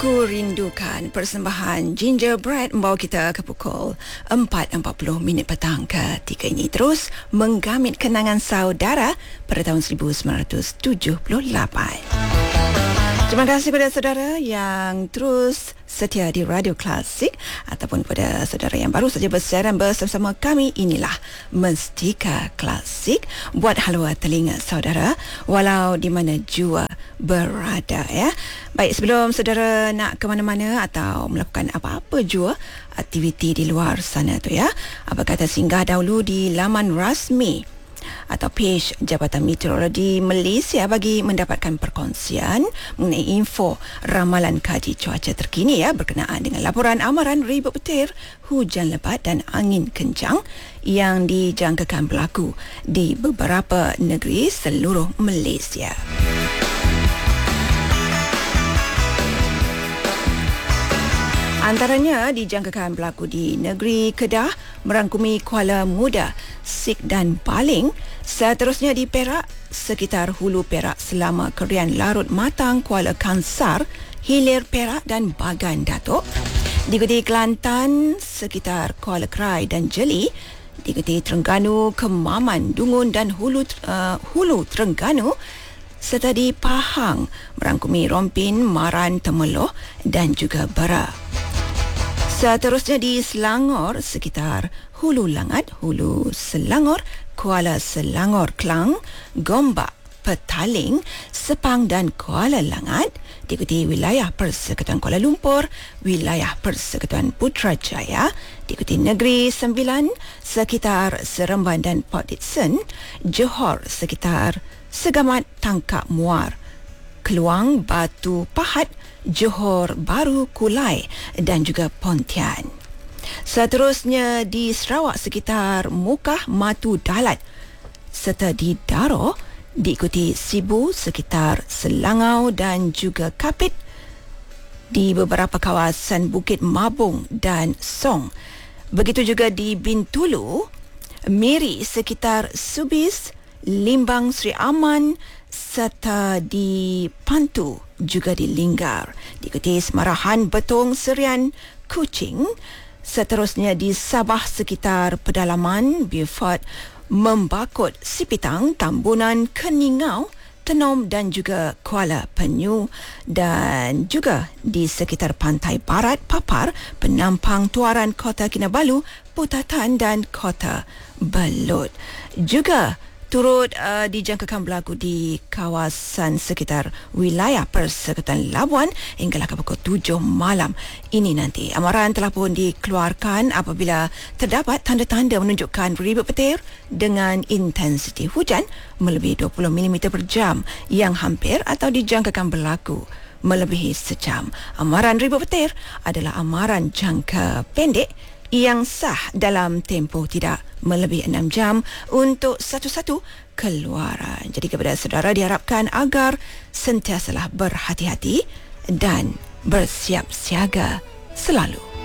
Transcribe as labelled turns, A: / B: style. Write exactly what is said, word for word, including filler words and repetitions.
A: Ku Rindukan, persembahan Gingerbread membawa kita ke pukul empat empat puluh minit petang ketika ini terus menggamit kenangan saudara pada tahun seribu sembilan ratus tujuh puluh lapan. Terima kasih kepada saudara yang terus setia di Radio Klasik ataupun kepada saudara yang baru saja bersiaran bersama kami. Inilah Mestika Klasik buat halua telinga saudara walau di mana jua berada ya. Baik, sebelum saudara nak ke mana-mana atau melakukan apa-apa jua aktiviti di luar sana tu ya, apa kata singgah dahulu di laman rasmi atau page Jabatan Meteorologi Malaysia bagi mendapatkan perkongsian mengenai info ramalan kaji cuaca terkini ya, berkenaan dengan laporan amaran ribut petir, hujan lebat dan angin kencang yang dijangkakan berlaku di beberapa negeri seluruh Malaysia. Antaranya dijangkakan berlaku di negeri Kedah, merangkumi Kuala Muda, Sik dan Baling. Seterusnya di Perak, sekitar Hulu Perak selama Kerian Larut Matang, Kuala Kangsar, Hilir Perak dan Bagan Datuk. Diikuti Kelantan, sekitar Kuala Krai dan Jeli. Diikuti Terengganu, Kemaman, Dungun dan Hulu, uh, Hulu Terengganu. Serta di Pahang, merangkumi Rompin, Maran, Temeloh dan juga Bara. Seterusnya di Selangor, sekitar Hulu Langat, Hulu Selangor, Kuala Selangor Klang, Gombak, Petaling, Sepang dan Kuala Langat. Diikuti wilayah Persekutuan Kuala Lumpur, wilayah Persekutuan Putrajaya. Diikuti Negeri Sembilan, sekitar Seremban dan Port Dickson, Johor, sekitar Segamat, Tangkap Muar, Keluang, Batu Pahat, Johor Baru, Kulai dan juga Pontian. Seterusnya di Sarawak, sekitar Mukah, Matu Dalat serta di Daro. Diikuti Sibu, sekitar Selangau dan juga Kapit. Di beberapa kawasan Bukit Mabung dan Song. Begitu juga di Bintulu, Miri, sekitar Subis, Limbang, Sri Aman serta di Pantu, juga di Linggar. Diikuti Semarahan, Betong, Serian, Kuching. Seterusnya di Sabah, sekitar Pedalaman, Beaufort, Membakut, Sipitang, Tambunan, Keningau, Tenom dan juga Kuala Penyu. Dan juga di sekitar Pantai Barat, Papar, Penampang, Tuaran, Kota Kinabalu, Putatan dan Kota Belut. Juga turut uh, dijangkakan berlaku di kawasan sekitar wilayah Persekutuan Labuan hinggalah ke pukul tujuh malam ini nanti. Amaran telah pun dikeluarkan apabila terdapat tanda-tanda menunjukkan ribut petir dengan intensiti hujan melebihi dua puluh milimeter per jam yang hampir atau dijangkakan berlaku melebihi sejam. Amaran ribut petir adalah amaran jangka pendek yang sah dalam tempoh tidak melebihi enam jam untuk satu-satu keluaran. Jadi kepada saudara diharapkan agar sentiasalah berhati-hati dan bersiap siaga selalu.